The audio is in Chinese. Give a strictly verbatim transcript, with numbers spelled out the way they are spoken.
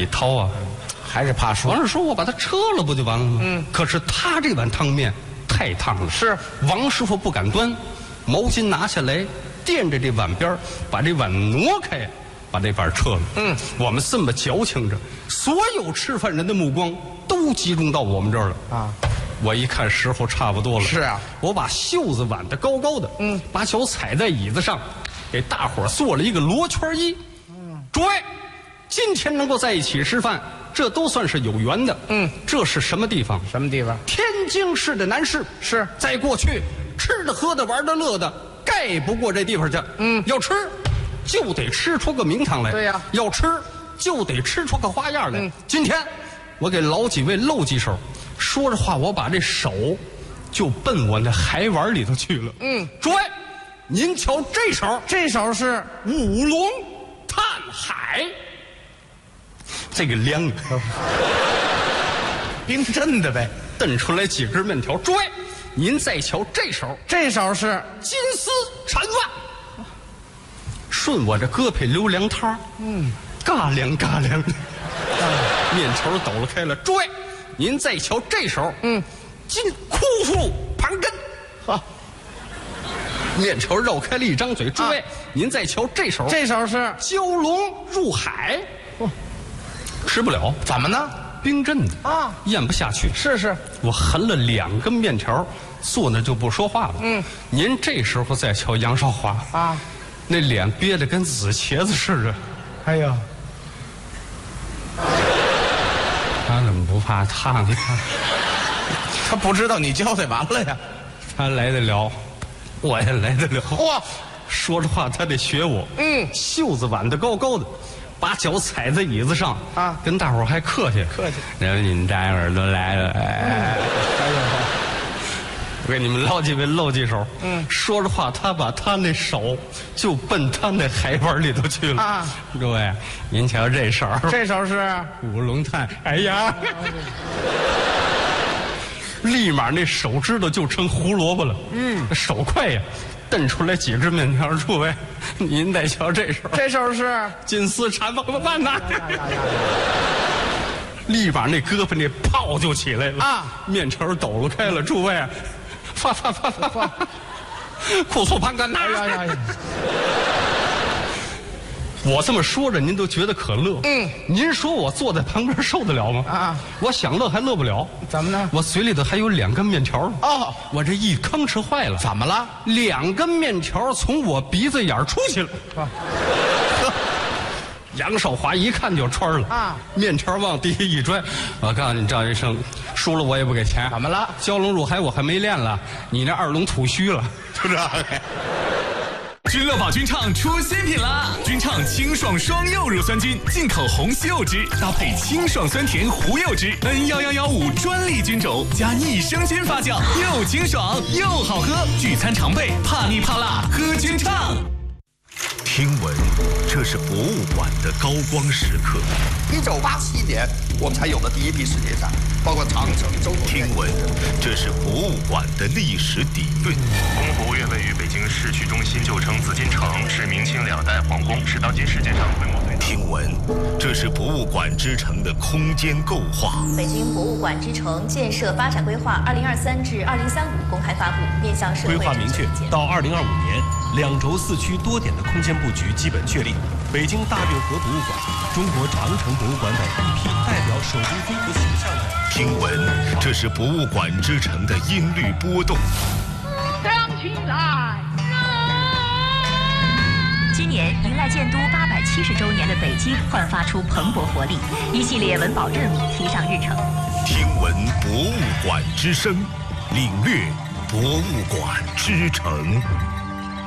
一掏啊， 还是怕说。 王师说我把它撤了不就完了吗？嗯。可是他这碗汤面太烫了， 是王师傅不敢端，毛巾拿下来垫着这碗边，把这碗挪开，把这碗撤了。嗯，我们这么矫情着，所有吃饭人的目光都集中到我们这儿了啊。我一看时候差不多了， 是啊， 我把袖子挽得高高的，嗯，把脚踩在椅子上，给大伙儿做了一个罗圈揖。嗯，诸位，今天能够在一起吃饭，这都算是有缘的。嗯，这是什么地方？ 什么地方？ 天津市的南市。是在过去，吃的、喝的、玩的、乐的，盖不过这地方去。嗯，要吃，就得吃出个名堂来。 对呀， 要吃就得吃出个花样来。嗯，今天我给老几位露几手。说着话，我把这手就奔我那海碗里头去了。嗯，诸位，您瞧这手， 这手是五龙探海，这个凉的， 冰镇的呗。 蹬出来几根面条。诸位，您再瞧这手， 这手是金丝缠袜，顺我这胳膊溜凉汤。嗯，嘎凉嘎凉的，面条抖了开了。诸位。您再瞧这手，嗯，金枯树盘根，好，面条绕开了一张嘴。诸位，啊、您再瞧这手， 这手是蛟龙入海，哦，吃不了， 怎么呢？ 冰镇的啊，咽不下去。 是是， 我含了两根面条，坐那就不说话了。嗯，您这时候再瞧杨少华啊，那脸憋得跟紫茄子似的。 哎呀。 他怎么不怕烫呢？ 他不知道你交代完了呀。 他来得了，我也来得了。 哇， 说着话他得学我。嗯，袖子挽得高高的，把脚踩在椅子上啊，跟大伙儿还客气客气。 然后您大耳朵来了，哎，我给你们捞几位露几手。嗯，说着话，他把他那手就奔他那海碗里头去了啊。各位，您瞧这手， 这手是五龙探。哎呀，立马那手指头就成胡萝卜了。嗯，手快呀，蹬出来几只面条。诸位，您再瞧这手， 这手是金丝缠网饭呐。立马那胳膊那泡就起来了啊，面条抖了开了。诸位。发发发发发，酷速盘根呐！哎呀呀！我这么说着，您都觉得可乐。嗯，您说我坐在旁边受得了吗？啊，我想乐还乐不了。 怎么呢？ 我嘴里头还有两根面条呢。哦，我这一吭哧坏了。 怎么了？ 两根面条从我鼻子眼出去了。啊！杨少华一看就穿了啊！面条往地下一拽，我告诉你赵医生，输了我也不给钱。 怎么了？ 蛟龙入海我还没练了，你那二龙吐须了，就这个。 君乐宝君畅出新品啦！君畅清爽双柚乳酸菌，进口红西柚汁，搭配清爽酸甜胡柚汁 ，N 一一一五专利菌种，加益生菌发酵，又清爽又好喝。聚餐常备，怕腻怕辣，喝君畅。 听闻这是博物馆的高光时刻。 一九八七年，我们才有了第一批世界展，包括长城、周口店。 听闻这是博物馆的历史底蕴。 故宫博物院位于北京市区中心，旧称紫禁城，是明清两代皇宫，是当今世界上规模最大。 听闻这是博物馆之城的空间构划。 北京博物馆之城建设发展规划二零二三至二零三五公开发布，面向社会。 规划明确，到二零二五年，两轴四区多点的空间布局基本确立。北京大运河博物馆、中国长城博物馆等一批代表手工综合形象的。 听闻这是博物馆之城的音律波动。 亮起来！ 今年迎来建都八百七十周年的北京焕发出蓬勃活力，一系列文保热点提上日程。 听闻博物馆之声，领略博物馆之城。